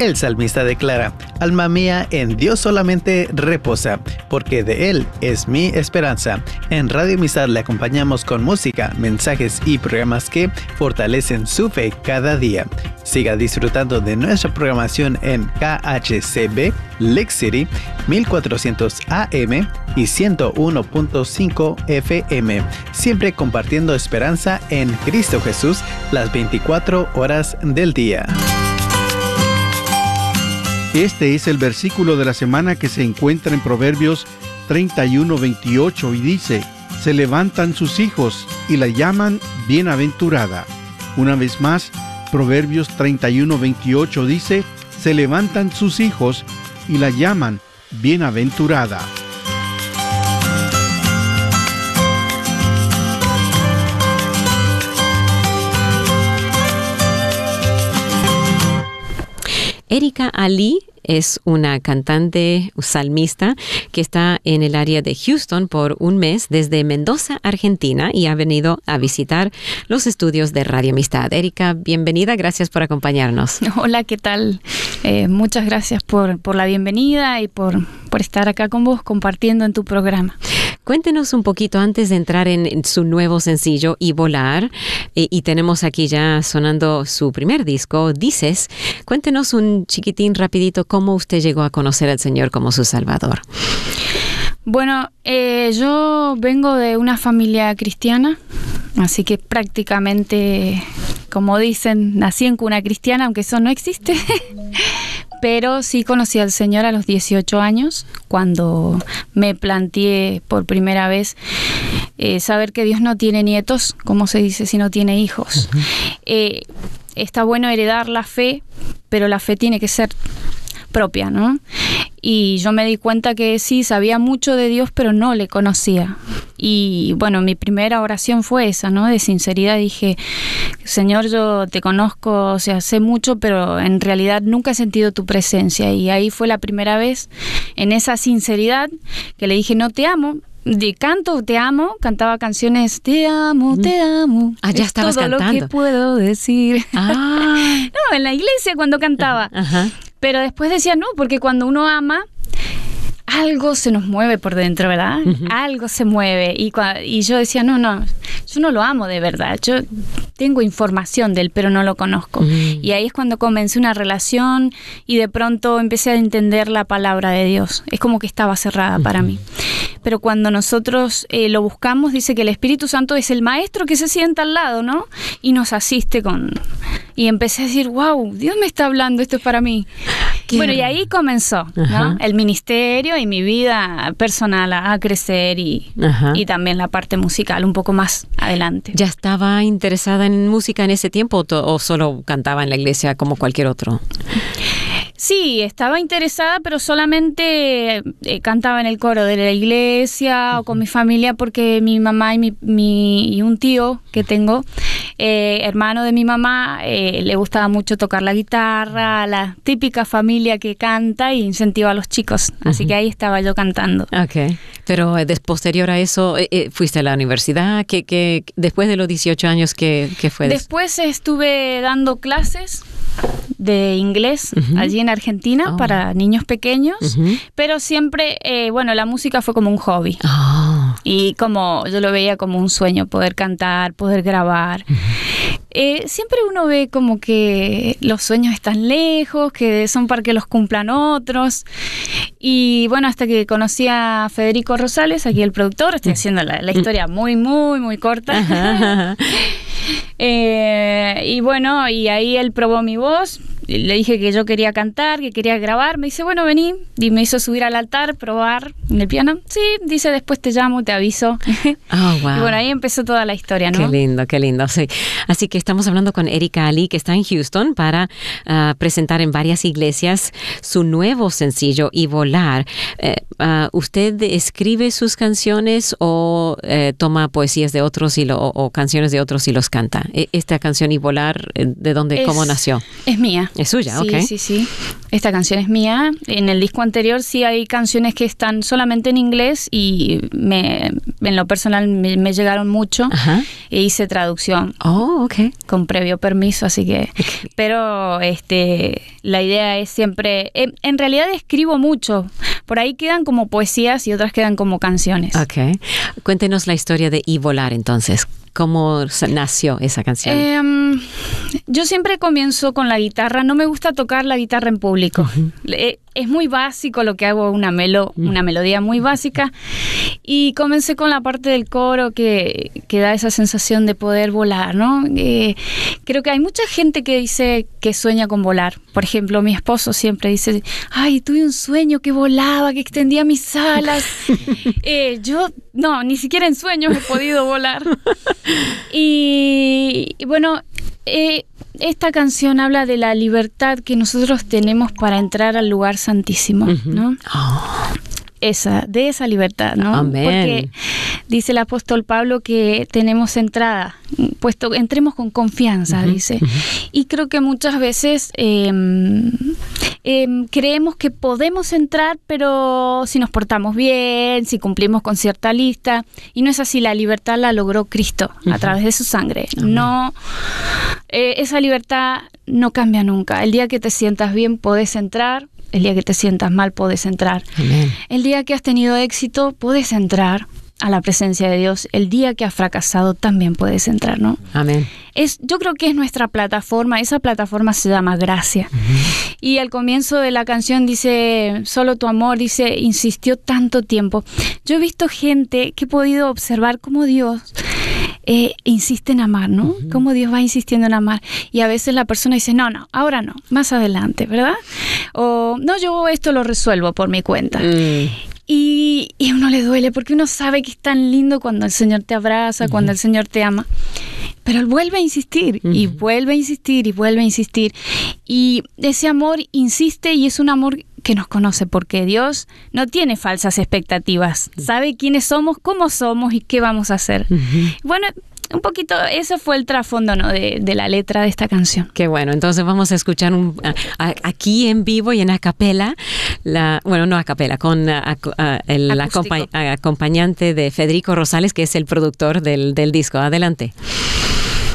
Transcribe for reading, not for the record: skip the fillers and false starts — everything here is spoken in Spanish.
El salmista declara: alma mía, en Dios solamente reposa, porque de Él es mi esperanza. En Radio Amistad le acompañamos con música, mensajes y programas que fortalecen su fe cada día. Siga disfrutando de nuestra programación en KHCB, Lake City, 1400 AM y 101.5 FM. Siempre compartiendo esperanza en Cristo Jesús las 24 horas del día. Este es el versículo de la semana que se encuentra en Proverbios 31:28 y dice: se levantan sus hijos y la llaman bienaventurada. Una vez más, Proverbios 31:28 dice: se levantan sus hijos y la llaman bienaventurada. Erika Ali es una cantante salmista que está en el área de Houston por un mes desde Mendoza, Argentina, y ha venido a visitar los estudios de Radio Amistad. Erika, bienvenida, gracias por acompañarnos. Hola, ¿qué tal? Muchas gracias por la bienvenida y por estar acá con vos compartiendo en tu programa. Cuéntenos un poquito antes de entrar en su nuevo sencillo Y Volar, y tenemos aquí ya sonando su primer disco, Dices. Cuéntenos un chiquitín rapidito cómo usted llegó a conocer al Señor como su Salvador. Bueno, yo vengo de una familia cristiana, así que prácticamente, como dicen, nací en cuna cristiana, aunque eso no existe. Pero sí conocí al Señor a los 18 años, cuando me planteé por primera vez saber que Dios no tiene nietos, como se dice, sino tiene hijos. Está bueno heredar la fe, pero la fe tiene que ser propia, ¿no? Y yo me di cuenta que sí, sabía mucho de Dios, pero no le conocía. Y bueno, mi primera oración fue esa, ¿no? De sinceridad dije: Señor, yo te conozco, o sea, sé mucho, pero en realidad nunca he sentido tu presencia. Y ahí fue la primera vez, en esa sinceridad, que le dije: no te amo. Te amo, cantaba canciones, te amo, te amo. Ah, ya estabas todo cantando. Lo que puedo decir. Ah. No, en la iglesia cuando cantaba. Ajá. Pero después decía, no, porque cuando uno ama, algo se nos mueve por dentro, ¿verdad? Uh-huh. Algo se mueve. Y yo decía, no, yo no lo amo de verdad. Yo tengo información de él, pero no lo conozco. Uh-huh. Y ahí es cuando comencé una relación y de pronto empecé a entender la palabra de Dios. Es como que estaba cerrada para mí. Pero cuando nosotros lo buscamos, dice que el Espíritu Santo es el maestro que se sienta al lado, ¿no? Y nos asiste Y empecé a decir, wow, Dios me está hablando, esto es para mí. Bueno, y ahí comenzó, ¿no? El ministerio y mi vida personal a crecer y también la parte musical un poco más adelante. ¿Ya estaba interesada en música en ese tiempo o solo cantaba en la iglesia como cualquier otro? Sí, estaba interesada, pero solamente cantaba en el coro de la iglesia o con mi familia, porque mi mamá y un tío que tengo, hermano de mi mamá, le gustaba mucho tocar la guitarra, la típica familia que canta y incentiva a los chicos. Así que ahí estaba yo cantando. Okay. Pero posterior a eso, ¿fuiste a la universidad? ¿Qué después de los 18 años, qué fue? Después estuve dando clases de inglés allí en Argentina para niños pequeños, pero siempre, la música fue como un hobby. Y como yo lo veía como un sueño, poder cantar, poder grabar. Siempre uno ve como que los sueños están lejos, que son para que los cumplan otros. Y bueno, hasta que conocí a Federico Rosales, aquí el productor, estoy haciendo la historia muy, muy, muy corta. Y bueno, y ahí él probó mi voz. Le dije que yo quería cantar, que quería grabar. Me dice, bueno, vení. Y me hizo subir al altar, probar en el piano. Sí, dice, después te llamo, te aviso. Oh, wow. Y bueno, ahí empezó toda la historia, ¿no? Qué lindo, qué lindo. Sí. Así que estamos hablando con Erika Ali, que está en Houston para presentar en varias iglesias su nuevo sencillo, Y Volar. ¿Usted escribe sus canciones o toma poesías de otros o canciones de otros y los canta? Esta canción Y Volar, ¿de dónde, cómo nació? Es mía. Es suya, sí, ok. Sí. Esta canción es mía. En el disco anterior sí hay canciones que están solamente en inglés y en lo personal me llegaron mucho. Ajá. E hice traducción. Oh, ok. Con previo permiso, así que... Pero la idea es siempre... En realidad escribo mucho. Por ahí quedan como poesías y otras quedan como canciones. Ok. Cuéntenos la historia de Y Volar, entonces. ¿Cómo nació esa canción? Yo siempre comienzo con la guitarra. No me gusta tocar la guitarra en público. Uh-huh. Es muy básico lo que hago, una melodía muy básica. Y comencé con la parte del coro que da esa sensación de poder volar, ¿no? Creo que hay mucha gente que dice que sueña con volar. Por ejemplo, mi esposo siempre dice, ay, tuve un sueño que volaba, que extendía mis alas. Yo, no, ni siquiera en sueños he podido volar. Y bueno, esta canción habla de la libertad que nosotros tenemos para entrar al lugar santísimo, ¿no? Oh. De esa libertad, ¿no? Amén. Porque dice el apóstol Pablo que tenemos entrada, puesto entremos con confianza, dice. Y creo que muchas veces creemos que podemos entrar, pero si nos portamos bien, si cumplimos con cierta lista, y no es así. La libertad la logró Cristo a través de su sangre. Amén. No, esa libertad no cambia nunca. El día que te sientas bien podés entrar. El día que te sientas mal, podés entrar. Amén. El día que has tenido éxito, podés entrar a la presencia de Dios. El día que has fracasado, también puedes entrar, ¿no? Amén. Yo creo que es nuestra plataforma. Esa plataforma se llama gracia. Y al comienzo de la canción dice, solo tu amor, dice, insistió tanto tiempo. Yo he visto gente que he podido observar cómo Dios... insiste en amar, ¿no? Cómo Dios va insistiendo en amar. Y a veces la persona dice, no, ahora no, más adelante, ¿verdad? O, no, yo esto lo resuelvo por mi cuenta. Y a uno le duele porque uno sabe que es tan lindo cuando el Señor te abraza, cuando el Señor te ama. Pero Él vuelve a insistir, y vuelve a insistir, y vuelve a insistir. Y ese amor insiste, y es un amor que nos conoce, porque Dios no tiene falsas expectativas. Sabe quiénes somos, cómo somos y qué vamos a hacer. Bueno, un poquito, ese fue el trasfondo, ¿no? de la letra de esta canción. Qué bueno, entonces vamos a escuchar aquí en vivo y en acapela, no acapela, con el acompañante de Federico Rosales, que es el productor del disco. Adelante.